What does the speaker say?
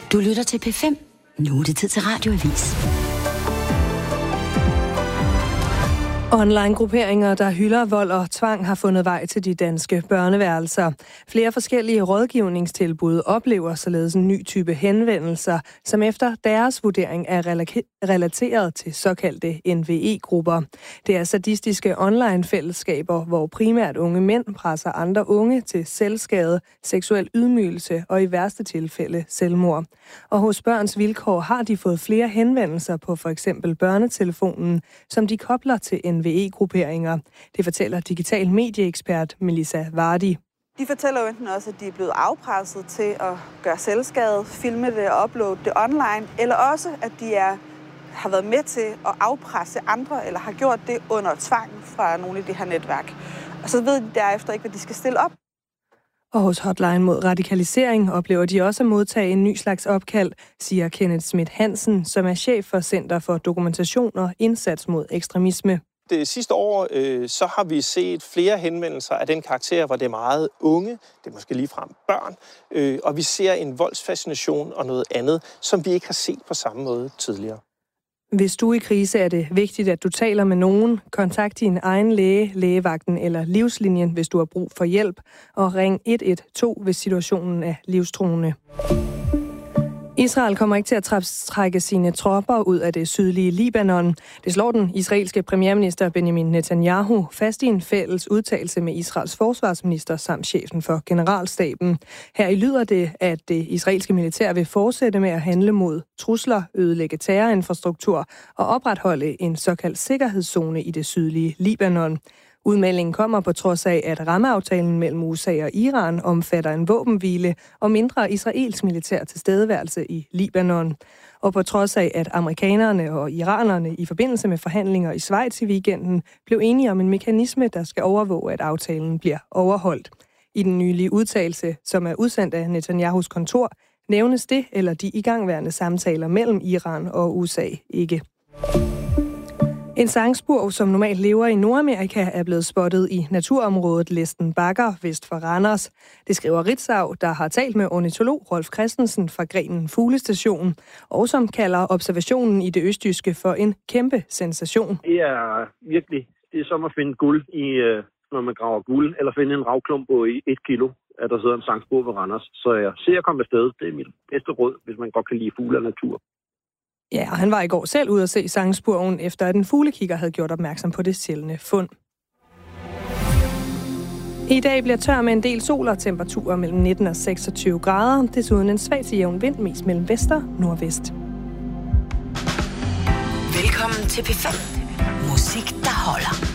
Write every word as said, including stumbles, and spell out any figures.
Du lytter til P fem. Nu er det tid til Radioavis. Online-grupperinger, der hylder vold og tvang, har fundet vej til de danske børneværelser. Flere forskellige rådgivningstilbud oplever således en ny type henvendelser, som efter deres vurdering er relateret til såkaldte N V E-grupper. Det er sadistiske online-fællesskaber, hvor primært unge mænd presser andre unge til selvskade, seksuel ydmygelse og i værste tilfælde selvmord. Og hos Børns Vilkår har de fået flere henvendelser på for eksempel børnetelefonen, som de kobler til N V E-grupperinger. Det fortæller digital medieekspert Melissa Vardy. De fortæller jo enten også, at de er blevet afpresset til at gøre selvskade, filme det og uploade det online, eller også, at de er, har været med til at afpresse andre, eller har gjort det under tvang fra nogle af de her netværk. Og så ved de derefter ikke, hvad de skal stille op. Og hos Hotline mod radikalisering oplever de også at modtage en ny slags opkald, siger Kenneth Schmidt Hansen, som er chef for Center for Dokumentation og Indsats mod Ekstremisme. Det sidste år øh, så har vi set flere henvendelser af den karakter, hvor det er meget unge, det er måske ligefrem børn, øh, og vi ser en voldsfascination og noget andet, som vi ikke har set på samme måde tidligere. Hvis du er i krise, er det vigtigt, at du taler med nogen. Kontakt din egen læge, lægevagten eller livslinjen, hvis du har brug for hjælp, og ring et et to, hvis situationen er livstruende. Israel kommer ikke til at trække sine tropper ud af det sydlige Libanon. Det slår den israelske premierminister Benjamin Netanyahu fast i en fælles udtalelse med Israels forsvarsminister samt chefen for generalstaben. Her i lyder det, at det israelske militær vil fortsætte med at handle mod trusler, ødelægge terrorinfrastruktur og opretholde en såkaldt sikkerhedszone i det sydlige Libanon. Udmeldingen kommer på trods af, at rammeaftalen mellem U S A og Iran omfatter en våbenhvile og mindre israelsk militær tilstedeværelse i Libanon. Og på trods af, at amerikanerne og iranerne i forbindelse med forhandlinger i Schweiz i weekenden blev enige om en mekanisme, der skal overvåge, at aftalen bliver overholdt. I den nylige udtalelse, som er udsendt af Netanyahus kontor, nævnes det eller de igangværende samtaler mellem Iran og U S A ikke. En sangspurv, som normalt lever i Nordamerika, er blevet spottet i naturområdet Læsten Bakker vest for Randers. Det skriver Ritzau, der har talt med ornitolog Rolf Christensen fra Grenen Fuglestation, og som kalder observationen i det østjyske for en kæmpe sensation. Det er virkelig, det er som at finde guld, i, når man graver guld, eller finde en ravklump på i et kilo, at der sidder en sangspurv ved Randers. Så jeg ser at komme afsted. Det er mit bedste råd, hvis man godt kan lide fugle og natur. Ja, og han var i går selv ude at se sangspurven, efter at en fuglekigger havde gjort opmærksom på det sjældne fund. I dag bliver tør med en del sol og temperaturer mellem nitten og seksogtyve grader. Desuden en svag til jævn vind, mest mellem vest og nordvest. Velkommen til P fem. Musik, der holder.